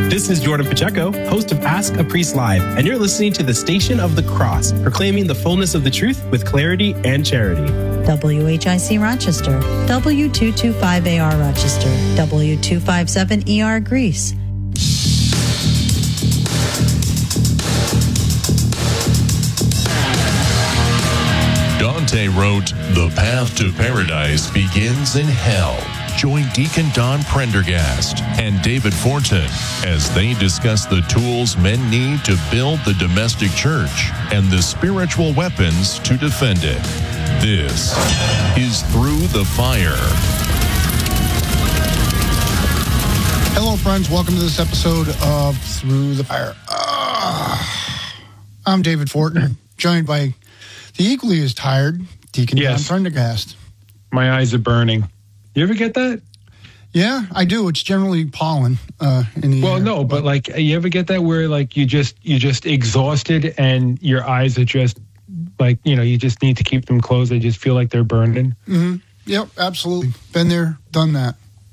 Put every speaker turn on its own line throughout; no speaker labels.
This is Jordan Pacheco, host of Ask a Priest Live, and you're listening to the Station of the Cross, proclaiming the fullness of the truth with clarity and charity.
WHIC Rochester, W225AR Rochester, W257ER Greece.
Dante wrote, "The path to paradise begins in hell." Join Deacon Don Prendergast and David Fortin as they discuss the tools men need to build the domestic church and the spiritual weapons to defend it. This is Through the Fire.
Hello, friends. Welcome to this episode of Through the Fire. I'm David Fortin, joined by the equally as tired Deacon Don Prendergast.
My eyes are burning. You ever get that?
Yeah, I do. It's generally pollen in the air.
No, but like, you ever get that where like you're just exhausted and your eyes are just like, you just need to keep them closed. They just feel like they're burning.
Mm-hmm. Yep, absolutely. Been there, done that.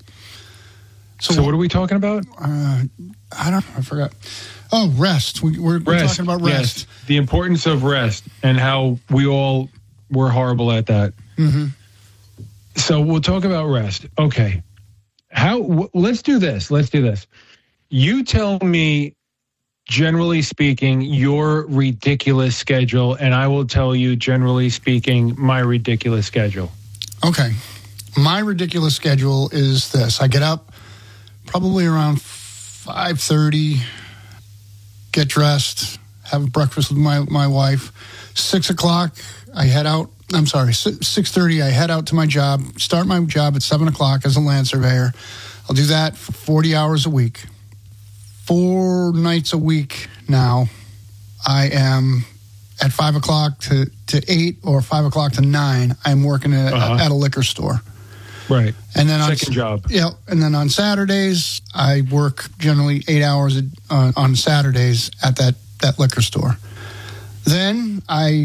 So what are we talking about?
I forgot. Oh, rest. We're talking about rest.
Yes. The importance of rest and how we're horrible at that.
Mm-hmm.
So we'll talk about rest. Okay. Let's do this. You tell me, generally speaking, your ridiculous schedule, and I will tell you, generally speaking, my ridiculous schedule.
Okay. My ridiculous schedule is this. I get up probably around 5:30, get dressed, have breakfast with my wife. 6 o'clock, I head out. 6:30, I head out to my job, start my job at 7 o'clock as a land surveyor. I'll do that for 40 hours a week. 4 nights a week now, I am at 5 o'clock to 8 or 5 o'clock to 9, I'm working at a liquor store.
Right.
And then
second job.
Yeah. And then on Saturdays, I work generally 8 hours on Saturdays at that liquor store. Then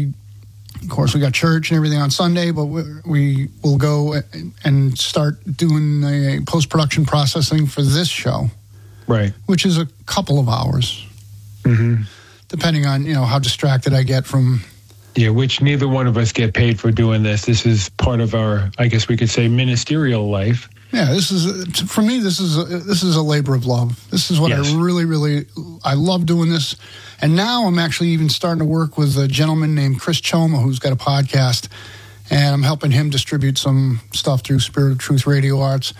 of course, we got church and everything on Sunday, but we will go and start doing the post-production processing for this show.
Right.
Which is a couple of hours.
Mm-hmm.
Depending on, how distracted I get from...
Yeah, which neither one of us get paid for doing this. This is part of our, I guess we could say, ministerial life.
Yeah, for me, this is a labor of love. This is what I really, really, I love doing this. And now I'm actually even starting to work with a gentleman named Chris Choma, who's got a podcast, and I'm helping him distribute some stuff through Spirit of Truth Radio Arts.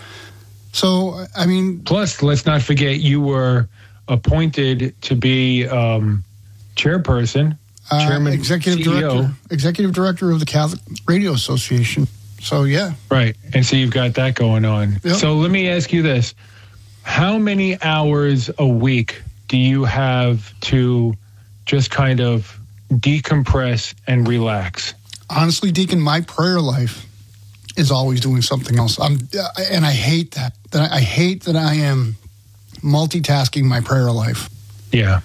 So, I mean...
Plus, let's not forget you were appointed to be chairperson, chairman,
executive director of the Catholic Radio Association. So, yeah.
Right. And so you've got that going on. Yep. So let me ask you this. How many hours a week do you have to just kind of decompress and relax?
Honestly, Deacon, my prayer life is always doing something else. And I hate that. I hate that I am multitasking my prayer life.
Yeah.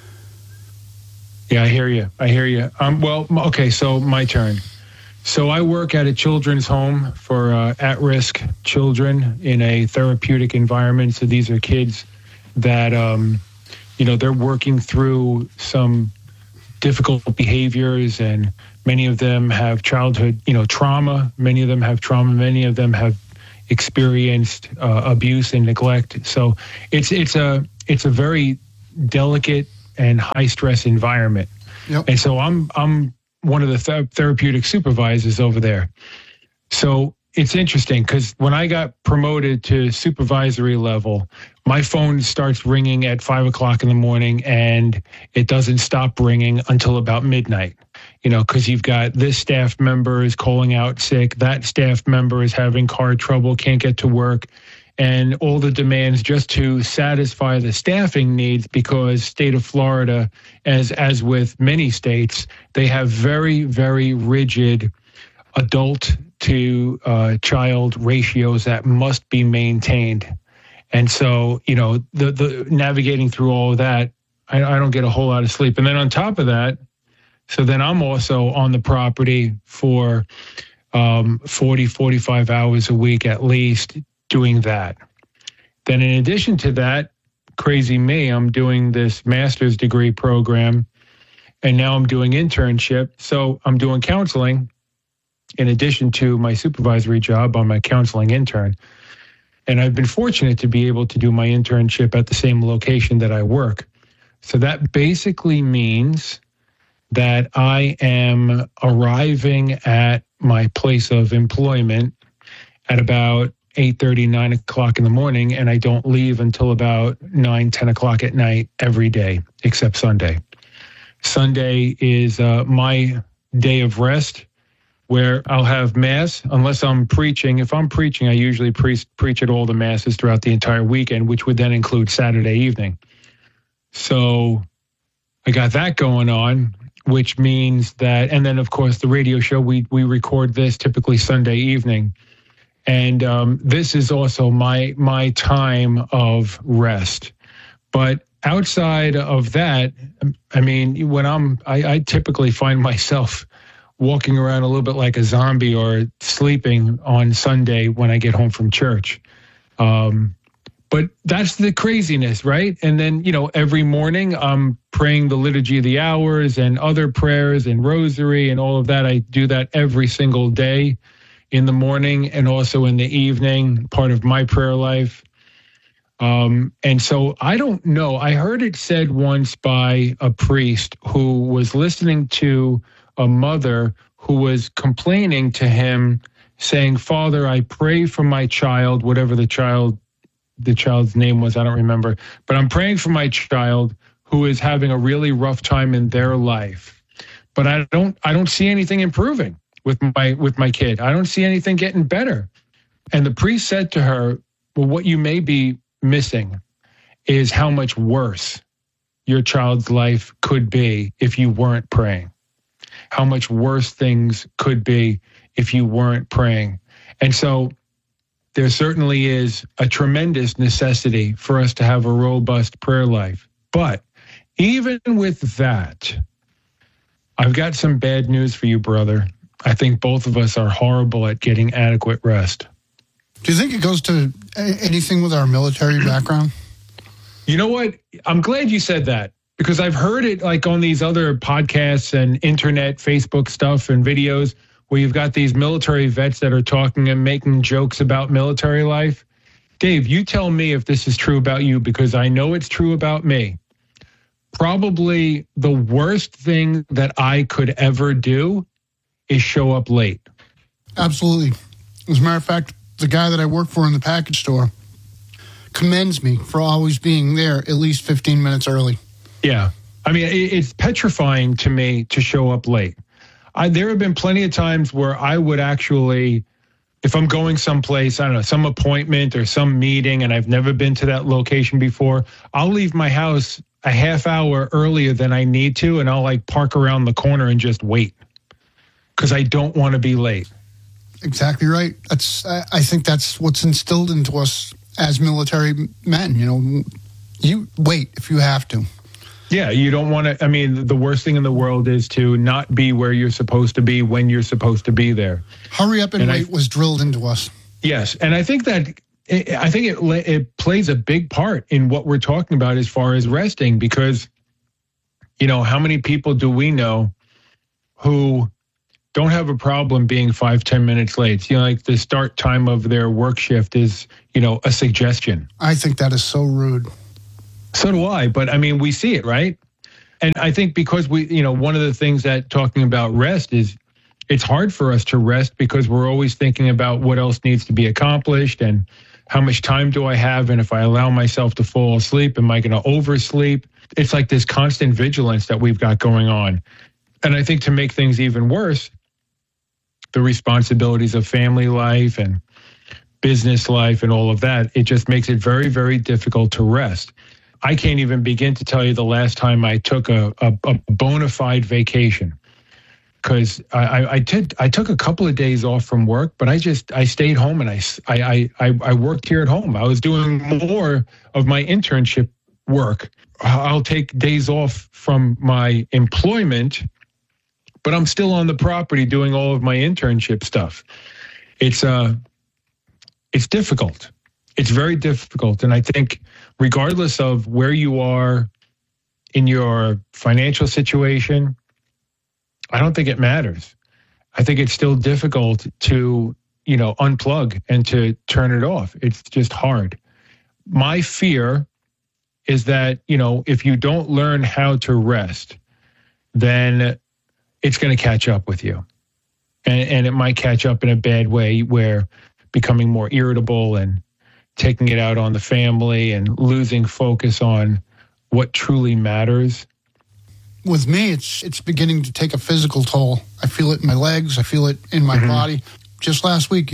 Yeah, I hear you. Okay, so my turn. So I work at a children's home for at-risk children in a therapeutic environment. So these are kids that, they're working through some difficult behaviors, and many of them have childhood, trauma. Many of them have trauma. Many of them have experienced abuse and neglect. So it's a very delicate and high-stress environment.
Yep.
And so I'm one of the therapeutic supervisors over there. So it's interesting because when I got promoted to supervisory level, my phone starts ringing at 5 o'clock in the morning and it doesn't stop ringing until about midnight, because you've got this staff member is calling out sick, that staff member is having car trouble, can't get to work, and all the demands just to satisfy the staffing needs, because state of Florida, as with many states, they have very, very rigid adult to child ratios that must be maintained. And so, the navigating through all of that, I don't get a whole lot of sleep. And then on top of that, so then I'm also on the property for 40, 45 hours a week at least doing that. Then in addition to that, crazy me. I'm doing this master's degree program, and now I'm doing internship. So I'm doing counseling. In addition to my supervisory job, I'm a counseling intern. And I've been fortunate to be able to do my internship at the same location that I work. So that basically means that I am arriving at my place of employment at about 8:30, 9 o'clock in the morning, and I don't leave until about 9, 10 o'clock at night every day, except Sunday. Sunday is my day of rest, where I'll have mass unless I'm preaching. If I'm preaching, I usually preach at all the masses throughout the entire weekend, which would then include Saturday evening. So I got that going on, which means that, and then of course the radio show, we record this typically Sunday evening. And this is also my time of rest. But outside of that, I mean, when I typically find myself walking around a little bit like a zombie or sleeping on Sunday when I get home from church. But that's the craziness, right? And then, every morning I'm praying the Liturgy of the Hours and other prayers and rosary and all of that. I do that every single day in the morning and also in the evening, part of my prayer life. And so I don't know. I heard it said once by a priest who was listening to a mother who was complaining to him, saying, "Father, I pray for my child," whatever the child's name was, I don't remember, but I'm praying for my child who is having a really rough time in their life. But I don't see anything improving with my kid. I don't see anything getting better. And the priest said to her, "Well, what you may be missing is how much worse your child's life could be if you weren't praying. How much worse things could be if you weren't praying." And so there certainly is a tremendous necessity for us to have a robust prayer life. But even with that, I've got some bad news for you, brother. I think both of us are horrible at getting adequate rest.
Do you think it goes to anything with our military background?
You know what? I'm glad you said that, because I've heard it like on these other podcasts and internet, Facebook stuff and videos where you've got these military vets that are talking and making jokes about military life. Dave, you tell me if this is true about you, because I know it's true about me. Probably the worst thing that I could ever do is show up late.
Absolutely. As a matter of fact, the guy that I work for in the package store commends me for always being there at least 15 minutes early.
Yeah. I mean, it's petrifying to me to show up late. There have been plenty of times where I would actually, if I'm going someplace, I don't know, some appointment or some meeting, and I've never been to that location before, I'll leave my house a half hour earlier than I need to, and I'll park around the corner and just wait because I don't want to be late.
Exactly right. I think that's what's instilled into us as military men. You wait if you have to.
Yeah, you don't want to. I mean, the worst thing in the world is to not be where you're supposed to be when you're supposed to be there.
Hurry up and wait was drilled into us.
Yes, and I think it plays a big part in what we're talking about as far as resting, because, how many people do we know who don't have a problem being 5-10 minutes late? Like the start time of their work shift is, a suggestion.
I think that is so rude.
So do I, but I mean, we see it, right? And I think because one of the things that talking about rest is it's hard for us to rest because we're always thinking about what else needs to be accomplished and how much time do I have? And if I allow myself to fall asleep, am I going to oversleep? It's like this constant vigilance that we've got going on. And I think to make things even worse, the responsibilities of family life and business life and all of that, it just makes it very, very difficult to rest. I can't even begin to tell you the last time I took a bona fide vacation, because I took a couple of days off from work, but I stayed home and I worked here at home. I was doing more of my internship work. I'll take days off from my employment, but I'm still on the property doing all of my internship stuff. It's difficult. It's very difficult. And I think regardless of where you are in your financial situation, I don't think it matters. I think it's still difficult to, unplug and to turn it off. It's just hard. My fear is that, if you don't learn how to rest, then it's going to catch up with you. And it might catch up in a bad way where becoming more irritable and taking it out on the family and losing focus on what truly matters.
With me, it's beginning to take a physical toll. I feel it in my legs. I feel it in my body. Just last week,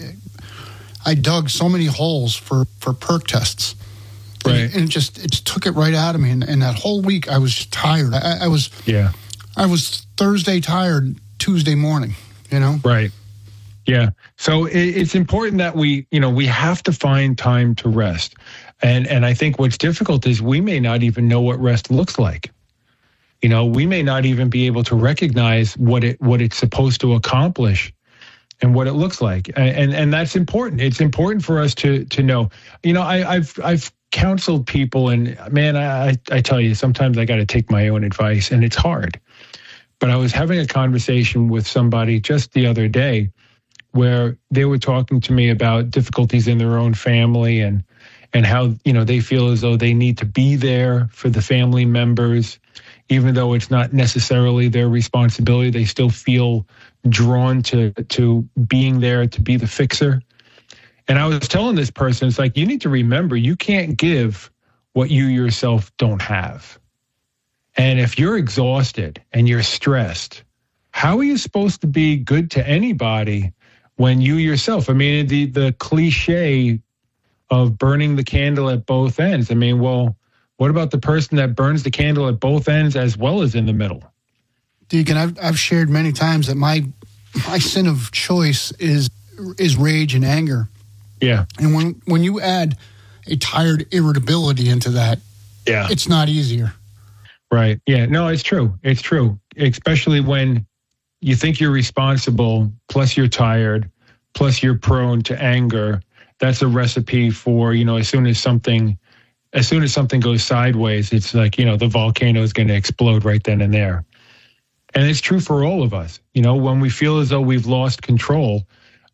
I dug so many holes for perk tests.
Right.
And it took it right out of me. And that whole week, I was just tired. I was Thursday tired, Tuesday morning,
Right. Yeah. So it's important that we have to find time to rest. And I think what's difficult is we may not even know what rest looks like. We may not even be able to recognize what it's supposed to accomplish and what it looks like. And that's important. It's important for us to know. I've counseled people, and man, I tell you, sometimes I got to take my own advice, and it's hard. But I was having a conversation with somebody just the other day where they were talking to me about difficulties in their own family and how, they feel as though they need to be there for the family members, even though it's not necessarily their responsibility. They still feel drawn to being there, to be the fixer. And I was telling this person, it's like, you need to remember, you can't give what you yourself don't have. And if you're exhausted and you're stressed, how are you supposed to be good to anybody when you yourself, the cliche of burning the candle at both ends. What about the person that burns the candle at both ends as well as in the middle?
Deacon, I've shared many times that my sin of choice is rage and anger.
Yeah.
And when you add a tired irritability into that, it's not easier.
Right. Yeah. No, it's true. It's true. Especially when you think you're responsible, plus you're tired, plus you're prone to anger. That's a recipe for, as soon as something goes sideways, it's like, the volcano is going to explode right then and there. And it's true for all of us. When we feel as though we've lost control,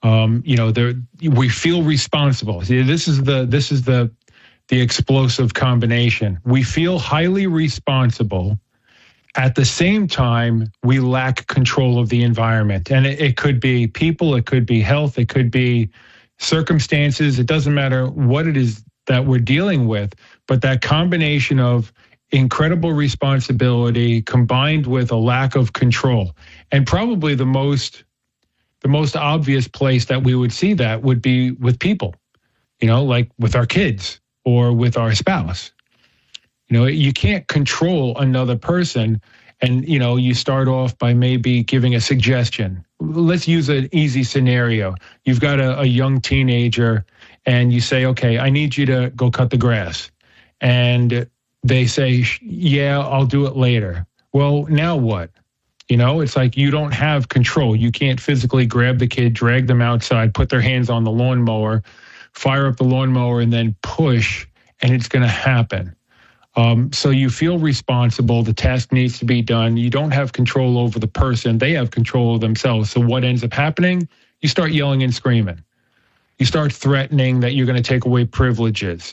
we feel responsible. See, this is the explosive combination. We feel highly responsible. At the same time, we lack control of the environment. And it could be people, it could be health, it could be circumstances. It doesn't matter what it is that we're dealing with, but that combination of incredible responsibility combined with a lack of control. And probably the most obvious place that we would see that would be with people, like with our kids or with our spouse. You can't control another person. And, you start off by maybe giving a suggestion. Let's use an easy scenario. You've got a young teenager and you say, okay, I need you to go cut the grass. And they say, yeah, I'll do it later. Well, now what? It's like you don't have control. You can't physically grab the kid, drag them outside, put their hands on the lawnmower, fire up the lawnmower, and then push, and it's going to happen. So you feel responsible. The task needs to be done. You don't have control over the person. They have control of themselves. So what ends up happening? You start yelling and screaming. You start threatening that you're going to take away privileges.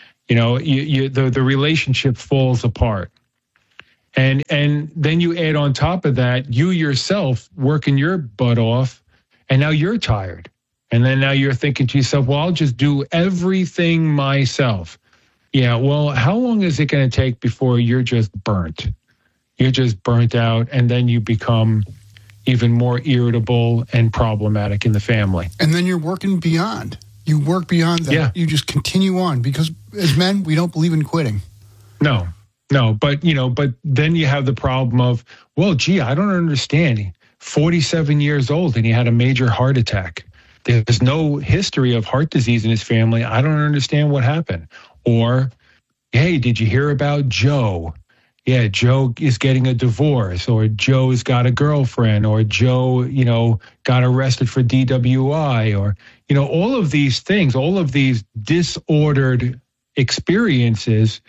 The relationship falls apart. And then you add on top of that, you yourself working your butt off, and now you're tired. And then now you're thinking to yourself, well, I'll just do everything myself. Yeah, well, how long is it going to take before you're just burnt? You're just burnt out, and then you become even more irritable and problematic in the family. And
then you're working beyond. You work beyond that.
Yeah.
You just continue on because as men, we don't believe in quitting.
No, but then you have the problem of, well, gee, I don't understand. 47 years old and he had a major heart attack. There's no history of heart disease in his family. I don't understand what happened. Or, hey, did you hear about Joe? yeah, Joe is getting a divorce, or Joe's got a girlfriend, or Joe, got arrested for DWI, or, all of these things, all of these disordered experiences.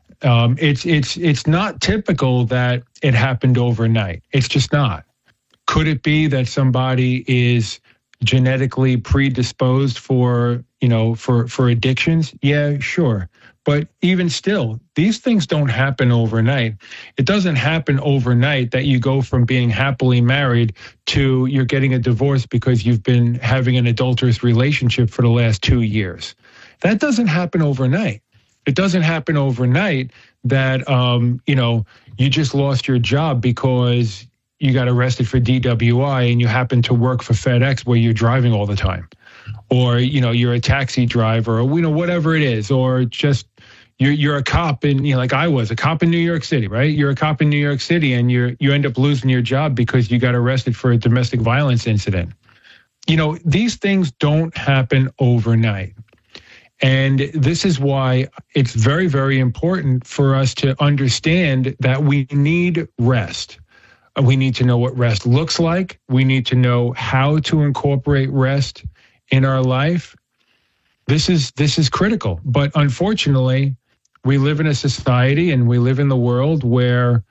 It's not typical that it happened overnight. It's just not. Could it be that somebody is genetically predisposed for addictions? Yeah, sure. But even still, these things don't happen overnight. It doesn't happen overnight that you go from being happily married to you're getting a divorce because you've been having an adulterous relationship for the last 2 years. That doesn't happen overnight. It doesn't happen overnight that, you just lost your job because you got arrested for DWI and you happen to work for FedEx where you're driving all the time. Or, you're a taxi driver, or, whatever it is, or just you're a cop in, like I was a cop in New York City, right? You're a cop in New York City and you end up losing your job because you got arrested for a domestic violence incident. These things don't happen overnight. And this is why it's very, very important for us to understand that we need rest. We need to know what rest looks like. We need to know how to incorporate rest in our life. This is critical. But unfortunately, we live in a society and we live in the world where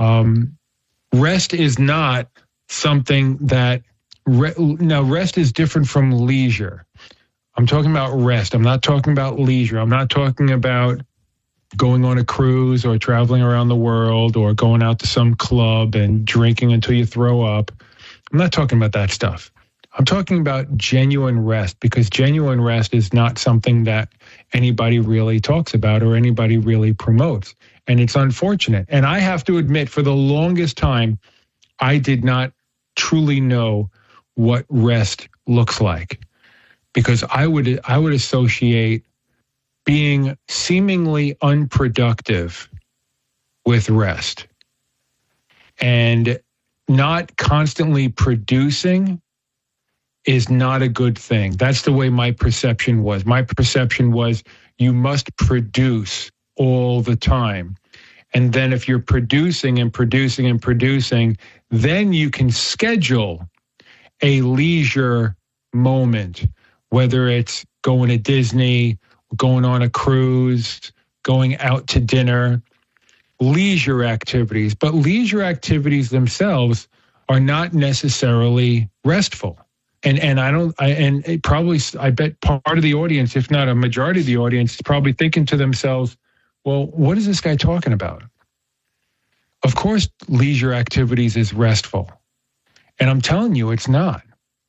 rest is not something that now rest is different from leisure. I'm talking about rest. I'm not talking about leisure. I'm not talking about going on a cruise or traveling around the world or going out to some club and drinking until you throw up. I'm not talking about that stuff. I'm talking about genuine rest, because genuine rest is not something that anybody really talks about or anybody really promotes. And it's unfortunate. And I have to admit, for the longest time, I did not truly know what rest looks like, because I would associate being seemingly unproductive with rest, and not constantly producing is not a good thing. That's the way my perception was. My perception was you must produce all the time. And then if you're producing and producing and producing, then you can schedule a leisure moment, whether it's going to Disney, going on a cruise, going out to dinner, leisure activities. But leisure activities themselves are not necessarily restful. I bet part of the audience, if not a majority of the audience, is probably thinking to themselves, well, what is this guy talking about? Of course, leisure activities is restful. And I'm telling you, it's not.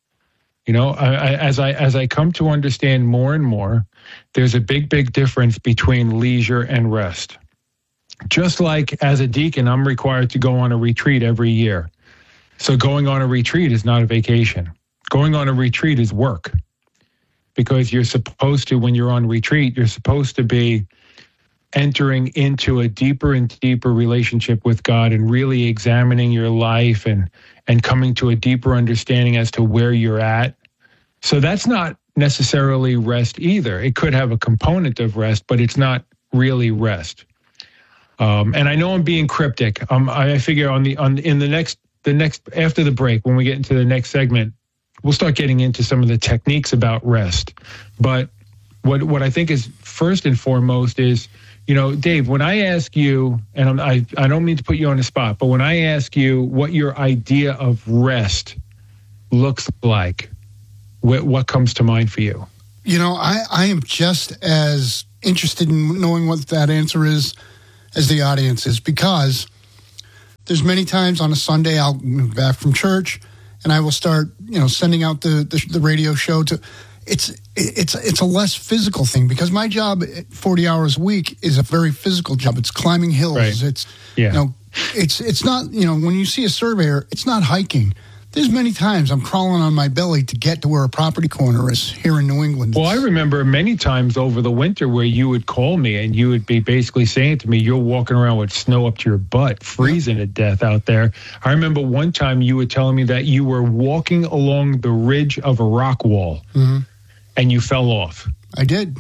As I come to understand more and more, there's a big, big difference between leisure and rest. Just like as a deacon, I'm required to go on a retreat every year. So going on a retreat is not a vacation. Going on a retreat is work, because you're supposed to, when you're on retreat, you're supposed to be entering into a deeper and deeper relationship with God and really examining your life and coming to a deeper understanding as to where you're at. So that's not necessarily rest either. It could have a component of rest, but it's not really rest. And I know I'm being cryptic. I figure in the next after the break, when we get into the next segment, we'll start getting into some of the techniques about rest. But what I think is first and foremost is, Dave, when I ask you, and I don't mean to put you on the spot, but when I ask you what your idea of rest looks like, what comes to mind for you?
I am just as interested in knowing what that answer is as the audience is, because there's many times on a Sunday I'll move back from church and I will start, sending out the radio show to. It's a less physical thing, because my job 40 hours a week is a very physical job. It's climbing hills.
Right.
It's not, when you see a surveyor, it's not hiking. There's many times I'm crawling on my belly to get to where a property corner is here in New England.
Well, I remember many times over the winter where you would call me and you would be basically saying to me, you're walking around with snow up to your butt, freezing to death out there. I remember one time you were telling me that you were walking along the ridge of a rock wall, and you fell off.
I did.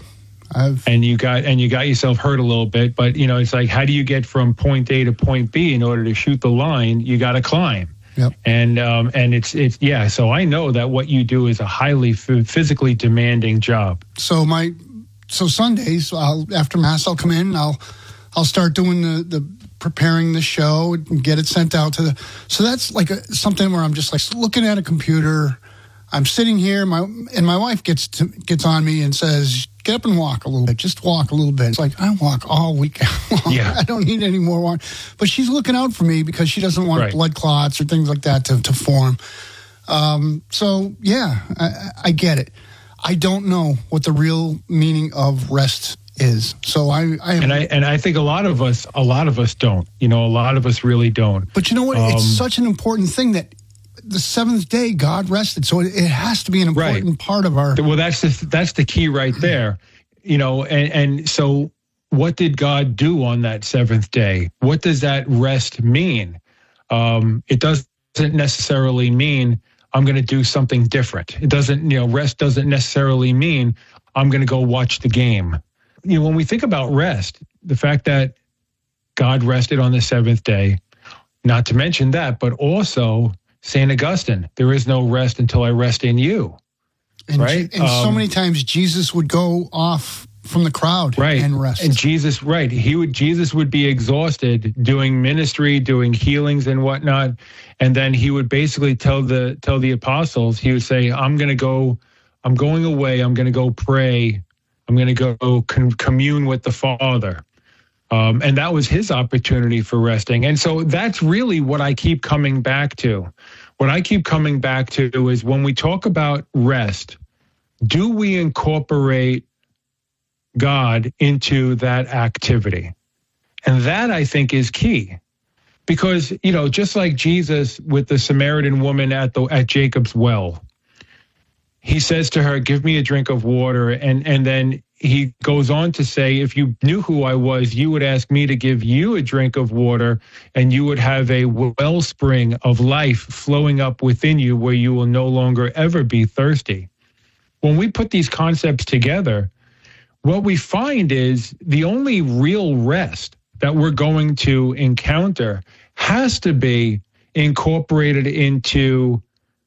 and you got yourself hurt a little bit. But it's like, how do you get from point A to point B? In order to shoot the line, you got to climb.
Yep.
And it's yeah. So I know that what you do is a highly physically demanding job.
So Sundays, after Mass, I'll come in. I'll start doing the preparing the show and get it sent out to the. So that's like something where I'm just like looking at a computer. I'm sitting here, my wife gets on me and says, "Get up and walk a little bit. Just walk a little bit." It's like, I walk all week long.
Yeah.
I don't need any more walk. But she's looking out for me because she doesn't want blood clots or things like that to form. So yeah, I get it. I don't know what the real meaning of rest is. So I
think a lot of us don't. A lot of us really don't.
But you know what? It's such an important thing that the seventh day God rested, so it has to be an important part of our.
Well, that's the key right there. And so what did God do on that seventh day? What does that rest mean? It doesn't necessarily mean I'm going to do something different. It doesn't, rest doesn't necessarily mean I'm going to go watch the game. When we think about rest, the fact that God rested on the seventh day, not to mention that, but also St. Augustine, there is no rest until I rest in you.
And,
right?
And so many times Jesus would go off from the crowd and rest.
And Jesus would be exhausted doing ministry, doing healings and whatnot. And then he would basically tell the apostles, he would say, I'm going away. I'm going to go pray. I'm going to go commune with the Father. And that was his opportunity for resting. And so that's really what I keep coming back to. What I keep coming back to is when we talk about rest, do we incorporate God into that activity? And that, I think, is key. Because, just like Jesus with the Samaritan woman at Jacob's well, he says to her, "Give me a drink of water." And then he goes on to say, if you knew who I was, you would ask me to give you a drink of water, and you would have a wellspring of life flowing up within you where you will no longer ever be thirsty. When we put these concepts together, what we find is the only real rest that we're going to encounter has to be incorporated into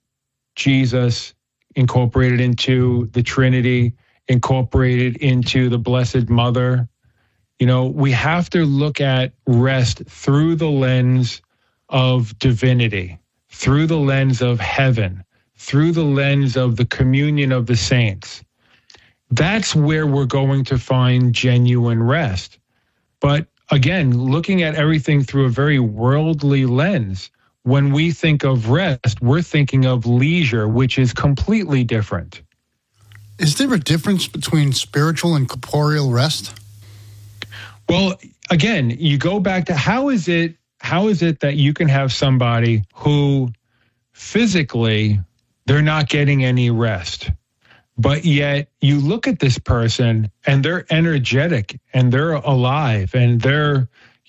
Jesus, incorporated into the Trinity, incorporated into the Blessed Mother. We have to look at rest through the lens of divinity, through the lens of heaven, through the lens of the communion of the saints. That's where we're going to find genuine rest. But again, looking at everything through a very worldly lens, when we think of rest, we're thinking of leisure, which is completely different.
Is there a difference between spiritual and corporeal rest?
Well, again, you go back to how is it that you can have somebody who physically they're not getting any rest, but yet you look at this person and they're energetic and they're alive and they're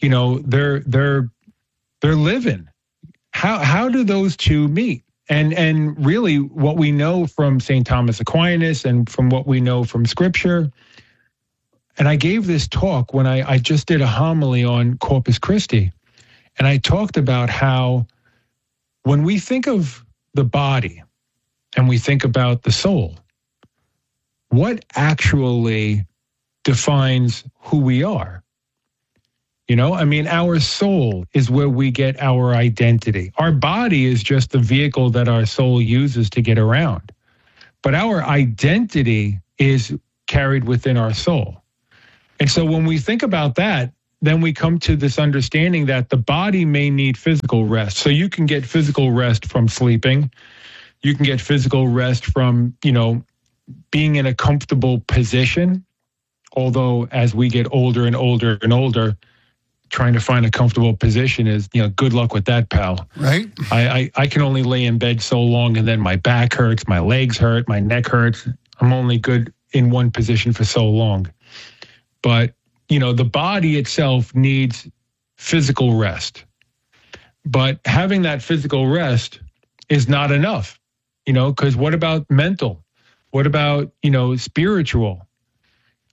living. How do those two meet? And really what we know from St. Thomas Aquinas and from what we know from Scripture, and I gave this talk when I just did a homily on Corpus Christi, and I talked about how when we think of the body and we think about the soul, what actually defines who we are? Our soul is where we get our identity. Our body is just the vehicle that our soul uses to get around. But our identity is carried within our soul. And so when we think about that, then we come to this understanding that the body may need physical rest. So you can get physical rest from sleeping. You can get physical rest from, being in a comfortable position. Although as we get older and older and older, trying to find a comfortable position is, good luck with that, pal.
Right.
I can only lay in bed so long, and then my back hurts, my legs hurt, my neck hurts. I'm only good in one position for so long. But, the body itself needs physical rest. But having that physical rest is not enough, because what about mental? What about, spiritual?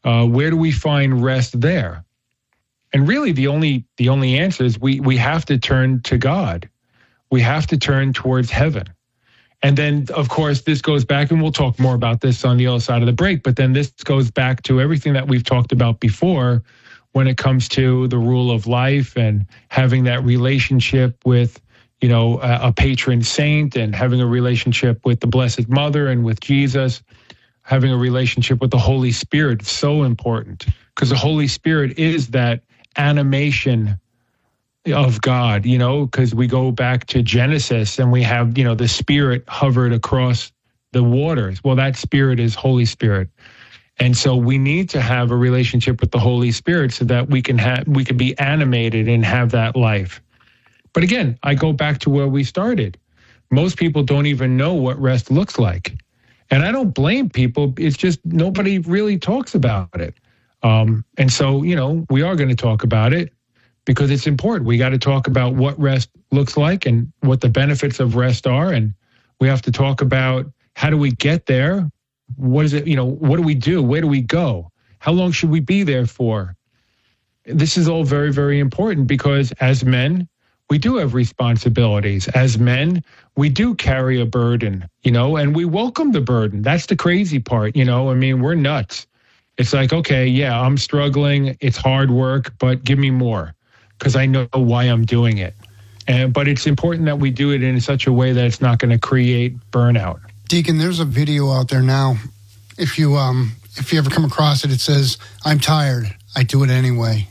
Where do we find rest there? And really, the only answer is we have to turn to God. We have to turn towards heaven. And then, of course, this goes back, and we'll talk more about this on the other side of the break, but then this goes back to everything that we've talked about before when it comes to the rule of life and having that relationship with, a patron saint, and having a relationship with the Blessed Mother and with Jesus, having a relationship with the Holy Spirit. It's so important because the Holy Spirit is that animation of God, because we go back to Genesis and we have, the Spirit hovered across the waters. Well, that Spirit is Holy Spirit. And so we need to have a relationship with the Holy Spirit so that we can be animated and have that life. But again, I go back to where we started. Most people don't even know what rest looks like. And I don't blame people. It's just nobody really talks about it. And so, we are going to talk about it because it's important. We got to talk about what rest looks like and what the benefits of rest are. And we have to talk about how do we get there? What is it? What do we do? Where do we go? How long should we be there for? This is all very, very important because as men, we do have responsibilities. As men, we do carry a burden, and we welcome the burden. That's the crazy part, we're nuts. It's like, okay, yeah, I'm struggling. It's hard work, but give me more because I know why I'm doing it. But it's important that we do it in such a way that it's not going to create burnout.
Deacon, there's a video out there now. If you ever come across it, it says, "I'm tired. I do it anyway."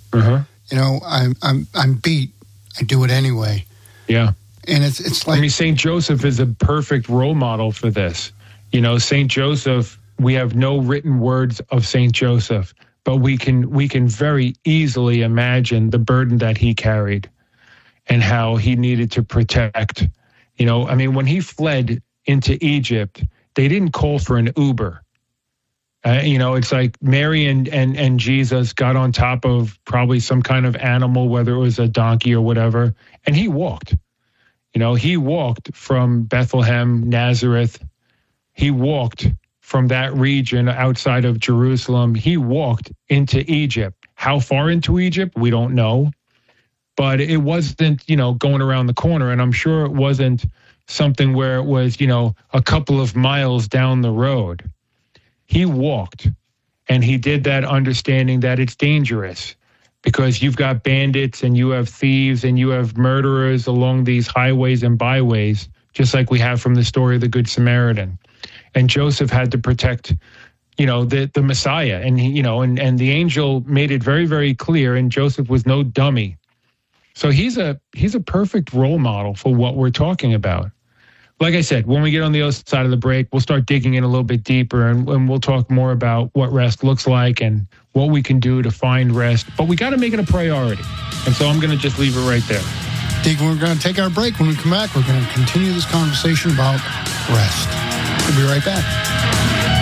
I'm beat. I do it anyway. Yeah. And it's like...
St. Joseph is a perfect role model for this. St. Joseph, we have no written words of St. Joseph, but we can very easily imagine the burden that he carried and how he needed to protect. When he fled into Egypt, they didn't call for an Uber. It's like Mary and Jesus got on top of probably some kind of animal, whether it was a donkey or whatever, and he walked. He walked from Bethlehem, Nazareth. He walked from that region outside of Jerusalem. He walked into Egypt. How far into Egypt? We don't know. But it wasn't, going around the corner, and I'm sure it wasn't something where it was, a couple of miles down the road. He walked, and he did that understanding that it's dangerous because you've got bandits and you have thieves and you have murderers along these highways and byways, just like we have from the story of the Good Samaritan. And Joseph had to protect, the Messiah. And, and the angel made it very, very clear, and Joseph was no dummy. So he's a perfect role model for what we're talking about. Like I said, when we get on the other side of the break, we'll start digging in a little bit deeper and we'll talk more about what rest looks like and what we can do to find rest. But we got to make it a priority. And so I'm going to just leave it right there.
Deacon, we're going to take our break. When we come back, we're going to continue this conversation about rest. We'll be right back.